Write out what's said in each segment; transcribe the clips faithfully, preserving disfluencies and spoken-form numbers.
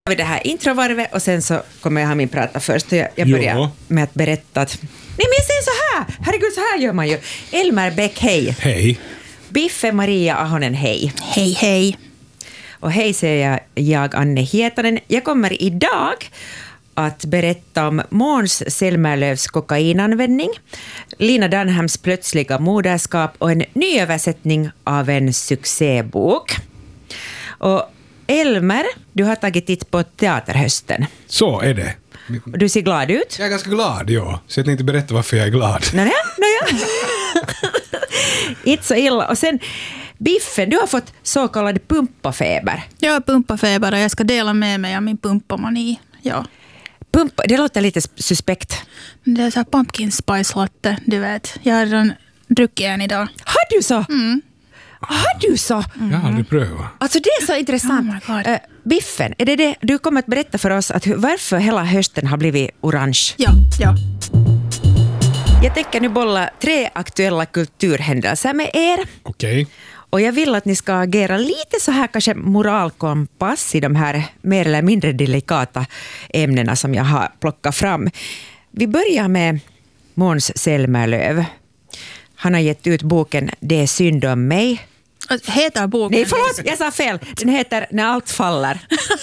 vi det här introvarvet och sen så kommer jag ha min prata först. Jag, jag börjar jo. med att berätta att... Nej, men jag säger så här! Herregud, så här gör man ju. Elmer Bäck, hej. Hej. Biffe Maria Ahonen, hej. Hej, hej. Och hej säger jag, jag Anne Hietanen. Jag kommer idag att berätta om Måns Zelmerlöws kokainanvändning, Lina Dunhams plötsliga moderskap och en ny översättning av en succébok. Och Elmer, du har tagit titt på teaterhösten. Så är det. Du ser glad ut. Jag är ganska glad, ja. Så jag tänkte berätta varför jag är glad. Nej, nej, nej. Inte så illa. Och sen, Biffen, du har fått så kallad pumpafeber. Jag har pumpafeber och jag ska dela med mig av min pumpamani. Ja. Pumpa, det låter lite suspekt. Det är så här pumpkin spice latte, du vet. Jag har redan druckit en idag. Har du så? Mm. Har du så? Mm. Jag har aldrig prövat. Alltså det är så intressant. Oh uh, Biffen, är det det? Du kommer att berätta för oss att hur, varför hela hösten har blivit orange. Ja, ja. Jag tänker nu bolla tre aktuella kulturhändelser med er. Okej. Okay. Och jag vill att ni ska agera lite så här kanske moralkompass i de här mer eller mindre delikata ämnena som jag har plockat fram. Vi börjar med Måns Zelmerlöw. Han har gett ut boken Det är synd om mig. Heter boken? Nej, förlåt, jag sa fel. Den heter När allt faller.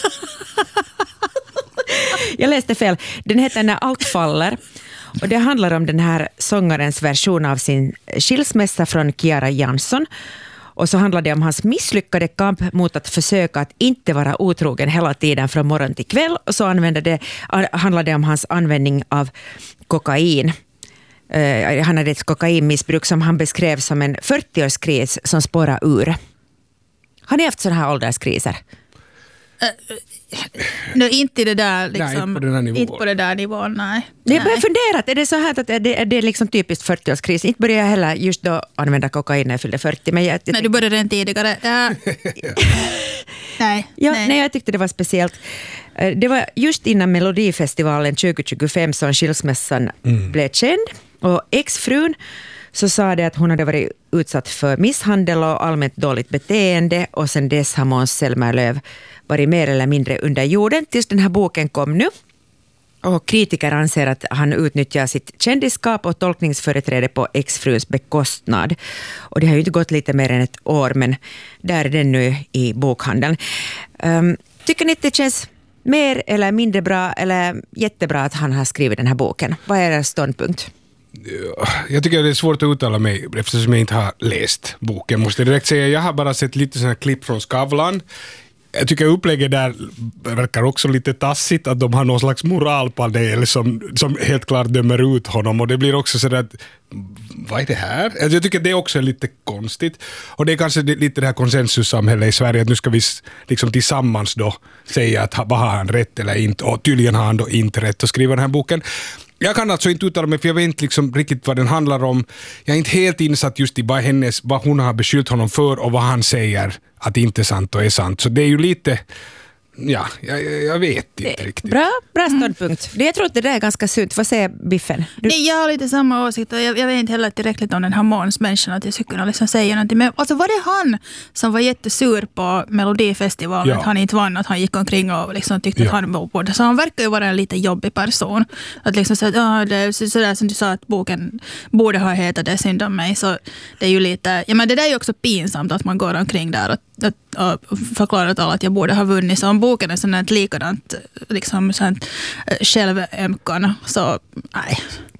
Jag läste fel. Den heter När allt faller. Och det handlar om den här sångarens version av sin skilsmässa från Kiara Jansson. Och så handlar det om hans misslyckade kamp mot att försöka att inte vara otrogen hela tiden från morgon till kväll. Och så använder det, handlar det om hans användning av kokain. Uh, han hade ett kokainmissbruk som han beskrev som en fyrtioårskris som spårar ur. Har ni haft sådana här ålderskriser? Uh, no, inte det där liksom, nej, inte på den här nivån. Inte på det där nivån, nej. Jag börjar fundera, är det så här att är det, är det liksom typiskt fyrtioårskris? Inte börjar jag heller just då använda kokain när jag fyllde fyrtio. Men jag, jag nej, du började den tidigare. Ja. nej, ja, nej. nej, jag tyckte det var speciellt. Det var just innan Melodifestivalen tjugo tjugofem som skilsmässan mm. blev känd. Och exfrun så sa det att hon hade varit utsatt för misshandel och allmänt dåligt beteende. Och sen dess har Måns Zelmerlöw varit mer eller mindre under jorden tills den här boken kom nu. Och kritiker anser att han utnyttjar sitt kändisskap och tolkningsföreträde på exfruns bekostnad. Och det har ju inte gått lite mer än ett år, men där är den nu i bokhandeln. Um, tycker ni att det känns mer eller mindre bra eller jättebra att han har skrivit den här boken? Vad är er ståndpunkt? Jag tycker det är svårt att uttala mig eftersom jag inte har läst boken. Måste jag direkt säga, jag har bara sett lite sådana klipp från Skavlan. Jag tycker upplägget där verkar också lite tassigt, att de har någon slags moralpanel som, som helt klart dömer ut honom, och det blir också så att vad är det här? Jag tycker det också är lite konstigt, och det är kanske lite det här konsensussamhället i Sverige att nu ska vi liksom tillsammans då säga att vad har han rätt eller inte, och tydligen har han då inte rätt att skriva den här boken. Jag kan alltså inte uttala mig för jag vet inte liksom riktigt vad den handlar om. Jag är inte helt insatt just i vad, hennes, vad hon har beskyllt honom för och vad han säger att det inte är sant och är sant. Så det är ju lite... Ja, jag, jag vet inte riktigt. Bra, bra ståndpunkt. Mm. Jag tror att det där är ganska sunt. Vad säger Biffen? Du... Nej, jag har lite samma åsikt. Jag, jag vet inte heller tillräckligt om den här Måns människan att jag skulle kunna liksom säga någonting. Men alltså var det han som var jättesur på Melodifestivalen, ja. Att han inte vann, att han gick omkring och liksom tyckte ja. Att han var på det. Så han verkar ju vara en lite jobbig person. Att liksom säga att ah, det är så, sådär som du sa att boken borde ha hetat Det synd om mig. Så det är ju lite, ja men det där är ju också pinsamt att man går omkring där och att, och förklarat alla att jag borde ha vunnit. Så om boken är sånt likadant liksom sånt självömkan, så nej.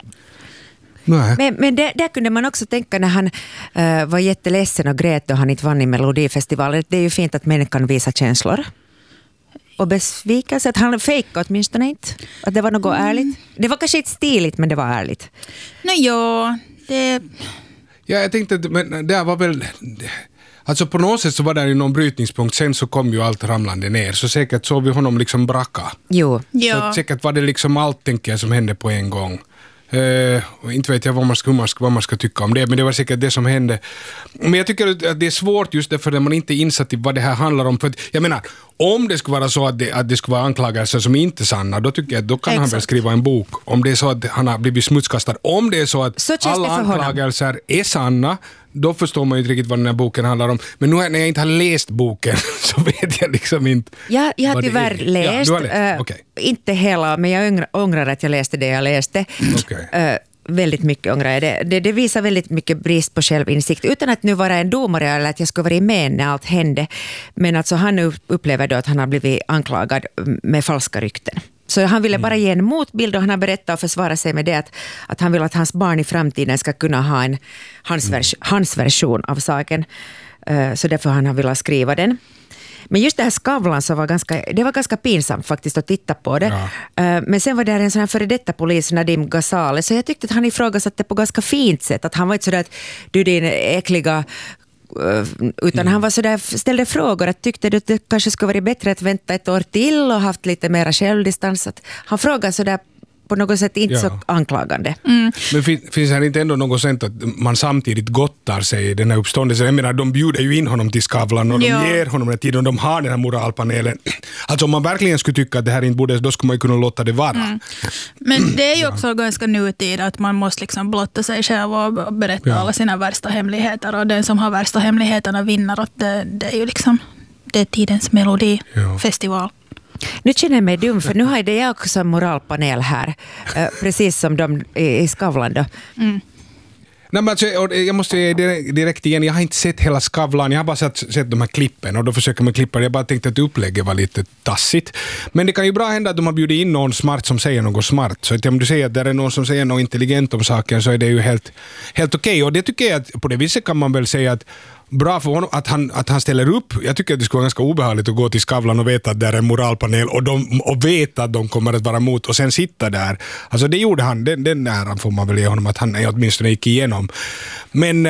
Nej. Men, men det, där kunde man också tänka när han uh, var jätteledsen och grät och han inte vann i Melodifestivalen. Det är ju fint att människan kan visa känslor. Och besvikelse, att han fejkade åtminstone inte. Att det var något mm. ärligt. Det var kanske inte stiligt, men det var ärligt. Nej, ja, det... Ja, jag tänkte att men det var väl... Alltså på något sätt så var det ju någon brytningspunkt, sen så kom ju allt ramlande ner, så säkert såg vi honom liksom braka. Jo. Ja. Så säkert var det liksom allt, tänker jag, som hände på en gång. Uh, och inte vet jag vad man, ska, man ska, vad man ska tycka om det, men det var säkert det som hände. Men jag tycker att det är svårt just därför att man inte är insatt i vad det här handlar om. För att, jag menar, om det skulle vara så att det, att det skulle vara anklagelser som inte är sanna, då tycker jag att då kan Exakt. Han väl skriva en bok. Om det är så att han har blivit smutskastad, om det är så att så alla anklagelser är sanna, då förstår man ju inte riktigt vad den här boken handlar om. Men nu när jag inte har läst boken så vet jag liksom inte. Ja, jag har tyvärr läst, ja, läst. Äh, okay. inte hela, men jag ångrar, ångrar att jag läste det jag läste. Okay. Äh, väldigt mycket ångrar jag det. det. Det visar väldigt mycket brist på självinsikt, utan att nu vara en domare eller att jag ska vara med när allt hände. Men alltså han upplever då att han har blivit anklagad med falska rykten. Så han ville bara ge en motbild och han har berättat och försvara sig med det att, att han vill att hans barn i framtiden ska kunna ha en hans, vers, hans version av saken. Uh, så därför han har velat skriva den. Men just det här Skavlan så var ganska, det var ganska pinsamt faktiskt att titta på det. Ja. Uh, men sen var det en sån här före detta polis, Nadim Ghazale, så jag tyckte att han ifrågasatte på ganska fint sätt. Att han var inte sådär att du din äckliga... utan mm. han var så där, ställde frågor att tyckte du att det kanske skulle vara bättre att vänta ett år till och haft lite mera självdistans. Att han frågar så där på något sätt inte ja. så anklagande. Mm. Men fin, finns det inte ändå något sätt att man samtidigt gottar sig i den här uppståndelsen? Jag menar, de bjuder ju in honom till Skavlan och ja. de ger honom den tiden och de har den här moralpanelen. Alltså om man verkligen skulle tycka att det här inte borde, då skulle man ju kunna låta det vara. Mm. Men det är ju också ja. ganska nutid att man måste liksom blotta sig själv och berätta ja. alla sina värsta hemligheter och den som har värsta hemligheterna vinner. Att det, det är ju liksom det är tidens melodifestival. Ja. Nu känner jag mig dum, för nu har jag också en moralpanel här, eh, precis som de i Skavlan då. Mm. Nej, men alltså, jag måste direkt igen, jag har inte sett hela Skavlan, jag har bara sett, sett de här klippen och då försöker man klippa det. Jag bara tänkte att upplägget var lite tassigt. Men det kan ju bra hända att de har bjudit in någon smart som säger något smart. Så att om du säger att det är någon som säger något intelligent om saken så är det ju helt, helt okej. Okay. Och det tycker jag att på det viset kan man väl säga att bra för honom att han, att han ställer upp. Jag tycker att det skulle vara ganska obehagligt att gå till Skavlan och veta att det är en moralpanel och, de, och veta att de kommer att vara emot och sen sitta där. Alltså det gjorde han, den, den äran får man väl ge honom att han åtminstone gick igenom. Men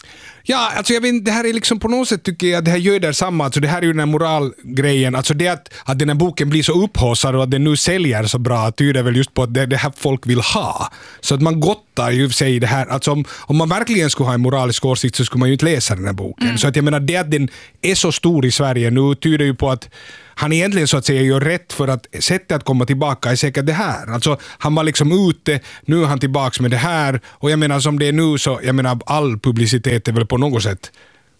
ja, alltså jag vet, det här är liksom på något sätt tycker jag att det här gör det samma. Alltså det här är ju den här moralgrejen. Alltså det att, att den här boken blir så upphaussad och att den nu säljer så bra tyder väl just på att det är det här folk vill ha. Så att man gottar ju sig det här. Alltså om, om man verkligen skulle ha en moralisk åsikt så skulle man ju inte läsa den här boken. Mm. Så att jag menar det att den är så stor i Sverige nu tyder ju på att han egentligen så att säga gör rätt för att sättet att komma tillbaka är säkert det här. Alltså han var liksom ute, nu är han tillbaka med det här och jag menar som det är nu så, jag menar all publicitet är väl på något sätt.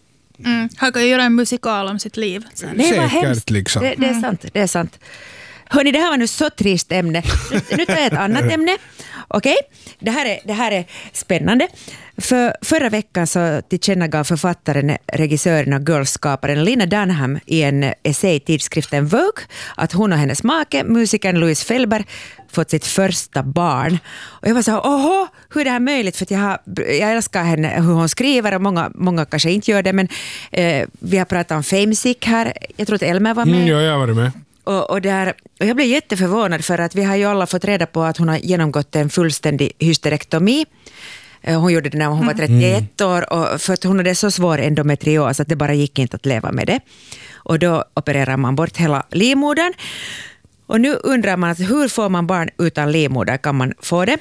Mm. Han kan ju göra en musikal om sitt liv. Sen. Det var hemskt. Liksom. Det, det är sant, det är sant. Hörrni, det här var nu så trist ämne. Nu, nu tar jag ett annat ämne. Okej, okay? det, här är, det här är spännande. För förra veckan så tillkännagav författaren, regissören och girlskaparen Lena Dunham i en essä i tidskriften Vogue att hon och hennes make, musikern Louise Felber, fått sitt första barn. Och jag var så här, åhå, hur är det här möjligt? För att jag, har, jag älskar henne, hur hon skriver och många, många kanske inte gör det. Men eh, vi har pratat om Famesick här. Jag tror att Elmer var med. Mm, ja, jag var med. Och, och, där, och jag blev jätteförvånad för att vi har ju alla fått reda på att hon har genomgått en fullständig hysterektomi. Hon gjorde det när hon var trettioett år och för att hon hade så svår endometrios att det bara gick inte att leva med det. Och då opererar man bort hela livmodern. Och nu undrar man att hur får man barn utan livmoder? Kan man få det?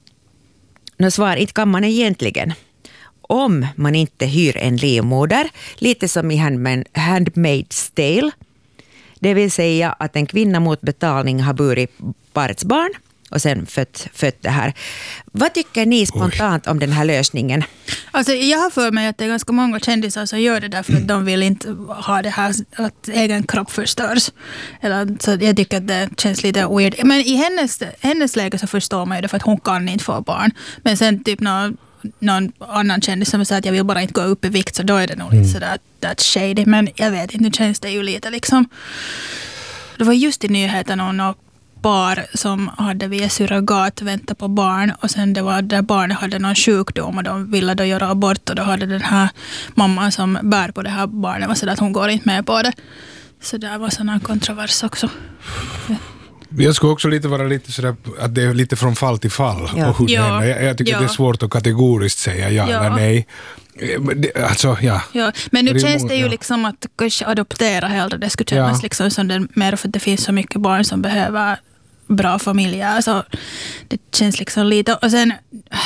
Nå svar, inte kan man egentligen. Om man inte hyr en livmoder, lite som i Handmaid's Tale. Det vill säga att en kvinna mot betalning har burit parets barn och sen fött, fött det här. Vad tycker ni spontant Oj. om den här lösningen? Alltså, jag har för mig att det är ganska många kändisar som gör det därför att de vill inte ha det här att egen kropp förstörs. Eller, så jag tycker att det känns lite weird. Men i hennes, hennes läge så förstår man ju det för att hon kan inte få barn. Men sen typ någon, någon annan kändis som säger att jag vill bara inte gå upp i vikt så då är det nog lite sådär that's shady. Men jag vet inte, nu känns det ju lite liksom. Det var just i nyheten någon par som hade via surrogat väntat på barn och sen det var där barnet hade någon sjukdom och de ville då göra abort och då hade den här mamman som bär på det här barnet var så att hon går inte med på det. Så det var sån här kontrovers också. Ja. Jag skulle också lite vara lite sådär att det är lite från fall till fall. Ja. Och hur ja. det jag, jag tycker ja. det är svårt att kategoriskt säga ja, ja. eller nej. Alltså, ja. ja. Men nu det känns många, det ju ja. liksom att kanske adoptera hellre. Det skulle kännas ja. liksom som det mer för att det finns så mycket barn som behöver bra familjer. Alltså, det känns liksom lite. Och sen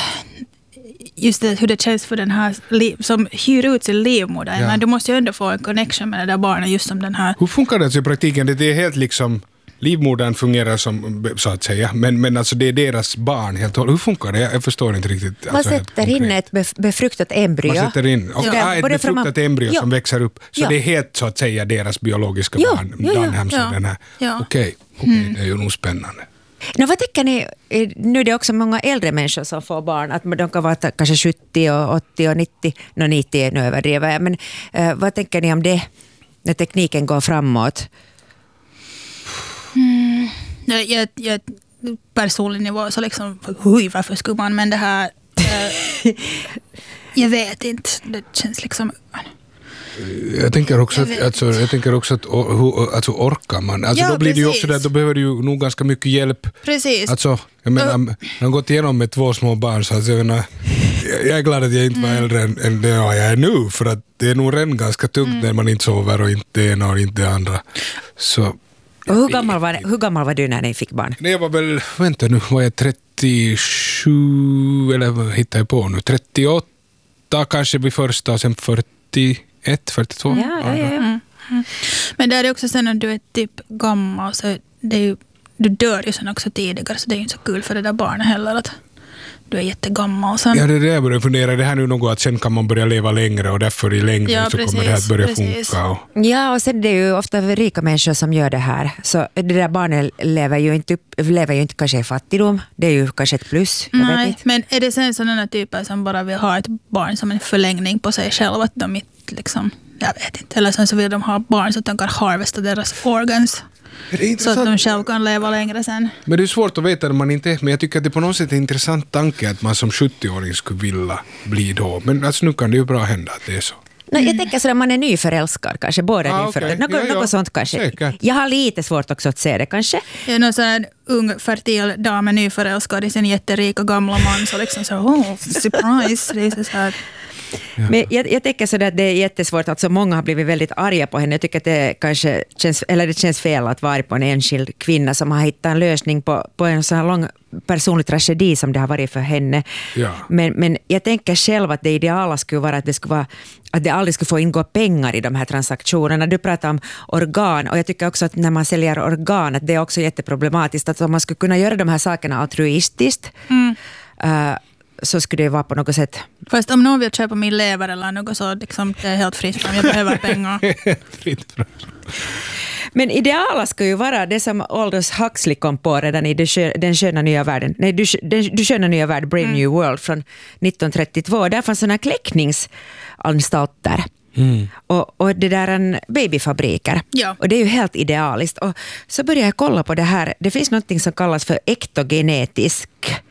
just det, hur det känns för den här som hyr ut sin livmoder. Ja. Men du måste ju ändå få en connection med det där barnet just som den här. Hur funkar det i praktiken? Det är helt liksom livmodern fungerar som, så att säga, men, men alltså det är deras barn helt. Hur funkar det? Jag förstår inte riktigt. Man alltså, sätter in ett bef- befruktat embryo. Man sätter in och, ja. ah, ett befruktat man, embryo ja. som växer upp. Så ja. det är helt så att säga deras biologiska ja. barn. Ja, ja. Dunham som ja. den här. Ja. Okej, okay. okay. Mm. Det är ju nog spännande. Nå, vad tänker ni, nu är det också många äldre människor som får barn, att de kan vara kanske sjuttio och åttio och nittio, no nittio är nu överdrivet, men uh, vad tänker ni om det när tekniken går framåt? Mm. Jag, jag, jag personlig nivå så liksom, oj, varför skulle man, men det här uh, jag vet inte, det känns liksom. Jag tänker också att, alltså, jag tänker också att or, alltså, orkar man. Alltså, ja, då blir precis. det ju också där, då behöver du ju nog ganska mycket hjälp. Precis. Alltså, jag menar, uh. jag har gått igenom med två små barn, så alltså, jag, menar, jag är glad att jag inte var mm. äldre än, än det jag är nu, för att det är nog redan ganska tungt mm. när man inte sover och inte det ena och inte det andra. Så, och hur, gammal var, hur gammal var du när ni fick barn? Jag var väl, vänta nu, var jag trettiosju, eller vad hittar jag på nu? trettioåtta kanske vid första och sen fyrtioett, fyrtiotvå. Ja, ja, ja. Mm. Mm. Men där är också sen när du är typ gammal, så det är ju, du dör ju sen också tidigare, så det är ju inte så kul för det där barnet heller att du är jättegammal sen. Ja, det är det jag börjar fundera. Det här är nu något att sen kan man börja leva längre och därför i längden ja, så precis, kommer det här att börja precis. funka. Och... Ja, och sen det är ju ofta rika människor som gör det här. Så det där barnet lever ju inte, upp, lever ju inte kanske i fattigdom. Det är ju kanske ett plus. Jag Nej, vet inte. Men är det sen sådana typer som bara vill ha ett barn som en förlängning på sig själv, att de inte liksom, jag vet inte. Eller sen så vill de ha barn så att de kan harvesta deras organs. Så att de själv kan leva längre sen. Men det är svårt att veta när man inte, men jag tycker att det på något sätt är en intressant tanke att man som sjuttio-åring skulle vilja bli då. Men alltså nu kan det ju bra hända att det är så. No, jag tänker så att man är nyförälskad kanske, båda ah, nyförälskad. Okay. Något, ja, ja. något sånt kanske. Säkert. Jag har lite svårt också att se det kanske. Jag är någon sån här ung fertil dam är nyförälskad i sin jätterika gamla man, så liksom så oh, surprise. Det är så här. Ja. Men jag, jag tänker så att det är jättesvårt, alltså många har blivit väldigt arga på henne. Jag tycker att det kanske känns, eller det känns fel att vara på en enskild kvinna som har hittat en lösning på, på en så här lång personlig tragedi som det har varit för henne. Ja. Men, men jag tänker själv att det ideala skulle vara att det skulle vara att det aldrig skulle få ingå pengar i de här transaktionerna. Du pratar om organ, och jag tycker också att när man säljer organ att det är också jätteproblematiskt, att om man skulle kunna göra de här sakerna altruistiskt mm. uh, så skulle det vara på något sätt. Fast om någon vill köpa min lever eller något så liksom, det är helt fritt om jag behöver pengar. Fritt. Men ideala ska ju vara det som Aldous Huxley kom på redan i Den sköna nya världen. Nej, Du, den, du sköna nya värld, Brave mm. New World från nittonhundratrettiotvå. Där fanns sådana kläckningsanstalter. Mm. Och, och det där en babyfabriker. Ja. Och det är ju helt idealiskt. Och så började jag kolla på det här. Det finns något som kallas för ektogenetisk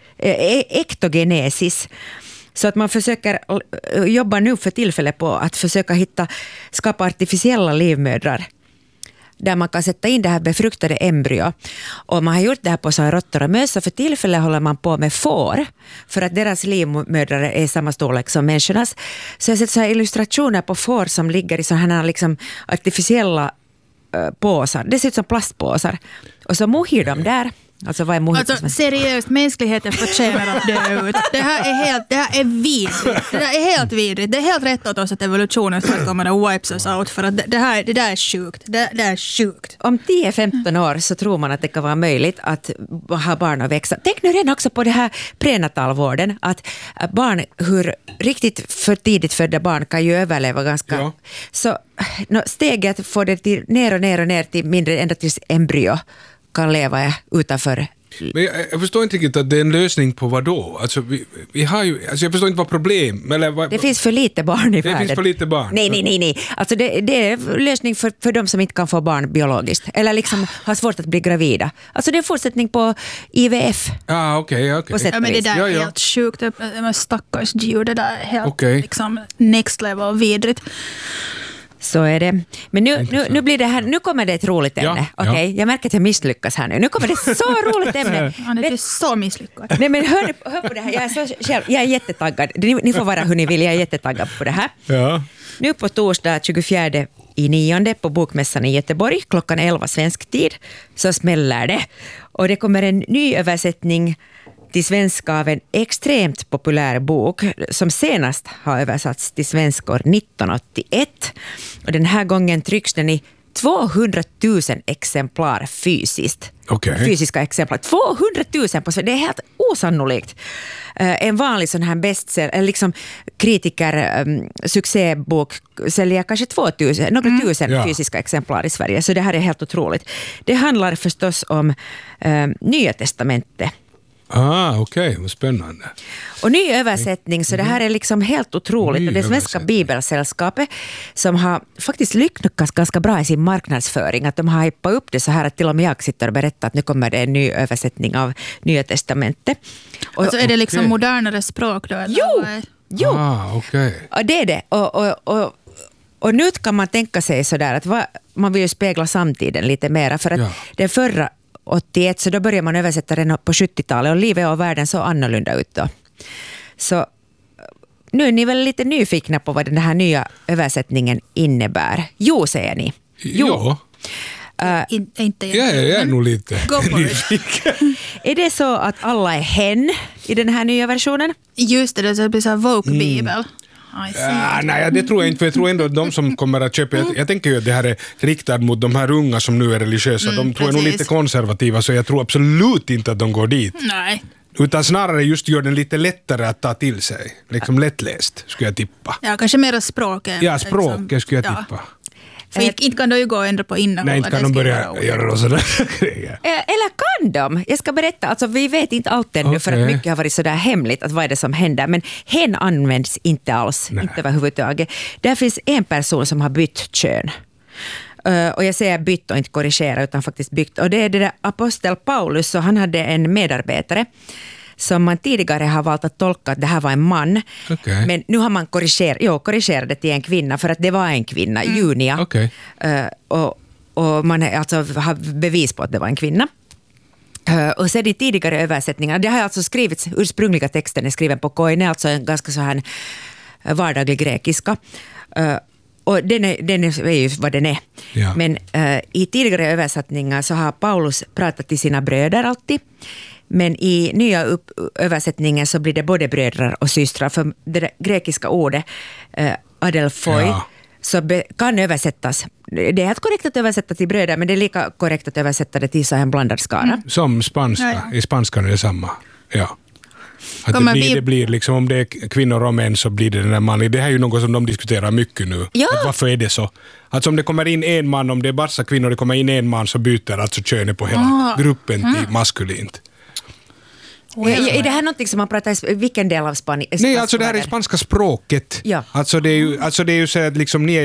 ektogenesis. Så att man försöker jobba nu för tillfället på att försöka hitta, skapa artificiella livmödrar där man kan sätta in det här befruktade embryo. Och man har gjort det här på så här råttor och möss, och för tillfället håller man på med får för att deras livmödrar är samma storlek som människornas. Så jag har sett så här illustrationer på får som ligger i sådana här liksom artificiella uh, påsar. Det ser ut som plastpåsar. Och så mohir de där. Alltså, vad är mohit? Alltså seriöst, mänskligheten förtjänar att dö ut. Det här är helt, det här är vidrigt. Det här är helt vidrigt. Det är helt rätt åt oss att evolutionen ska komma och wipes us out, för att det, det, här, det där är sjukt. Det, det är sjukt. Om tio femton år så tror man att det kan vara möjligt att ha barn och växa. Tänk nu redan också på det här prenatalvården, att barn, hur riktigt för tidigt födda barn kan ju överleva ganska. Ja. Så no, steget får det till, ner och ner och ner till mindre ända tills embryo kan leva utanför. Men jag, jag förstår inte riktigt att det är en lösning på vad då? Alltså, vi, vi har ju, alltså jag förstår inte vad problem. Eller vad, det finns för lite barn i det världen. Det finns för lite barn. Nej, nej, nej. nej. Alltså det, det är en lösning för, för de som inte kan få barn biologiskt. Eller liksom har svårt att bli gravida. Alltså det är en fortsättning på I V F. Ah, okej, okay, okej. Okay. Ja, men det där är ja, ja. helt sjukt. Stackars djur, det där är helt okay. liksom next level vidrigt. Så är det. Men nu, nu, nu blir det här, nu kommer det ett roligt ämne. Ja, okay? ja. Jag märker att jag misslyckas här nu. Nu kommer det ett så roligt ämne. Han är så misslyckad. Nej, men hör, hör på det här. Jag är, så, själv, jag är jättetaggad. Ni, ni får vara hur ni vill. Jag är jättetaggad på det här. Ja. Nu på torsdag tjugofjärde i nionde på Bokmässan i Göteborg klockan elva svensk tid så smäller det. Och det kommer en ny översättning till svenska av en extremt populär bok som senast har översatts till svenska år nittonhundraåttioett. Och den här gången trycks den i tvåhundratusen exemplar fysiskt. Okay. Fysiska exemplar. tvåhundratusen på Sverige. Det är helt osannolikt. Uh, en vanlig sån här bestseller, eller liksom kritiker um, succébok säljer kanske tvåtusen, några mm. tusen ja. fysiska exemplar i Sverige. Så det här är helt otroligt. Det handlar förstås om um, Nya testamentet. Ah, okej. Okay. Vad spännande. Och ny översättning, så det här är liksom helt otroligt. Ny och det svenska bibelsällskapet som har faktiskt lyckats ganska bra i sin marknadsföring, att de har hypat upp det så här att till och med jag sitter och berättar att nu kommer det en ny översättning av Nya testamentet. Och, alltså är det liksom okay. modernare språk då? Eller? Jo! jo. Ah, okay. Och det är det. Och, och, och, och nu kan man tänka sig sådär att va, man vill ju spegla samtiden lite mera, för att ja. den förra åttioett, så då började man översätta den på sjuttiotalet och livet och världen så annorlunda ut då. Så nu är ni väl lite nyfikna på vad den här nya översättningen innebär. Jo, säger ni. Jo. Ja. Uh, In, inte jag, jag är nog lite nyfiken. Är det så att alla är hen i den här nya versionen? Just det, det blir så här Vogue-bibel. Mm. Ja, nej, det tror jag inte, för jag tror ändå att de som kommer att köpa, jag, jag tänker ju att det här är riktat mot de här unga som nu är religiösa, mm, de tror jag är nog lite konservativa, så jag tror absolut inte att de går dit. Nej. Utan snarare just gör den lite lättare att ta till sig, liksom lättläst, skulle jag tippa. Ja, kanske mer språket. Ja, språket liksom, skulle jag tippa. Ja. För äh, inte kan de ju gå och ändra på innehållet. Nej, inte kan de börja göra något sådär grejer. Eller kan de? Jag ska berätta, alltså vi vet inte allt ännu, okay. för att mycket har varit sådär hemligt att vad är det som händer. Men hen används inte alls, Nej. inte överhuvudtaget. Där finns en person som har bytt kön. Uh, och jag säger bytt och inte korrigera, utan faktiskt byggt. Och det är det där apostel Paulus, och han hade en medarbetare som man tidigare har valt att tolka att det här var en man. Okay. Men nu har man korrigerat, jo, korrigerat det till en kvinna, för att det var en kvinna, mm. Junia. Okay. Uh, och, och man alltså har bevis på att det var en kvinna. Uh, och sen i tidigare översättningar, det har alltså skrivits, ursprungliga texten är skriven på koine, alltså en ganska så här vardaglig grekiska. Uh, Och den är, den är ju vad den är. Ja. Men uh, i tidigare översättningar så har Paulus pratat till sina bröder alltid. Men i nya upp, översättningen så blir det både bröder och systrar. För det där grekiska ordet uh, adelphoi ja. så be, kan översättas. Det är helt korrekt att översätta till bröder, men det är lika korrekt att översätta det till så en blandad skara. Mm. Som spanska. Ja, ja. I spanskan är det samma. Ja. Att det blir, det blir liksom, om det är kvinnor och män så blir det den där mannen. Det här är ju något som de diskuterar mycket nu. Ja. Att varför är det så? Alltså om det kommer in en man, om det är bara kvinnor, det kommer in en man, så byter alltså könet på hela ah. gruppen till mm. maskulint. Oh, ja. Är det här något som man pratar i vilken del av Spanien? Nej, alltså det här är spanska språket. Ja. Alltså det är ju, alltså det är ju så att liksom ni är